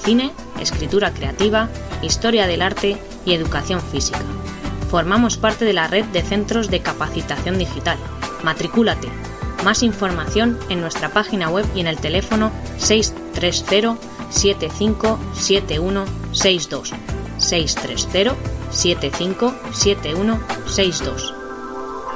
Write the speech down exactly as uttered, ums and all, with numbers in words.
cine, escritura creativa, historia del arte y educación física. Formamos parte de la red de centros de capacitación digital. Matricúlate. Más información en nuestra página web y en el teléfono seis tres cero, siete cinco siete uno seis dos. seis tres cero, siete cinco siete uno seis dos.